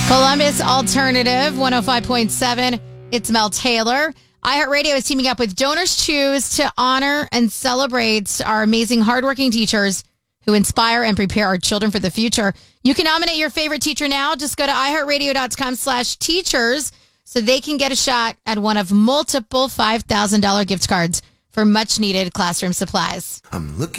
Columbus Alternative 105.7. It's Mel Taylor. iHeartRadio is teaming up with Donors Choose to honor and celebrate our amazing, hardworking teachers who inspire and prepare our children for the future. You can nominate your favorite teacher now. Just go to iHeartRadio.com/teachers so they can get a shot at one of multiple $5,000 gift cards for much needed classroom supplies. I'm looking